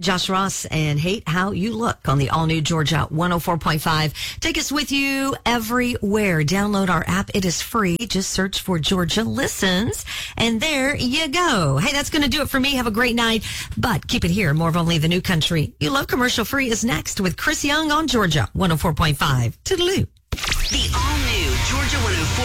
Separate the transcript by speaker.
Speaker 1: Josh Ross and Hate How You Look on the all-new Georgia 104.5. Take us with you everywhere. Download our app. It is free. Just search for Georgia Listens, and there you go. Hey, that's going to do it for me. Have a great night, but keep it here. More of Only the New Country You Love Commercial Free is next with Chris Young on Georgia 104.5. Toodaloo.
Speaker 2: The all-new Georgia 104.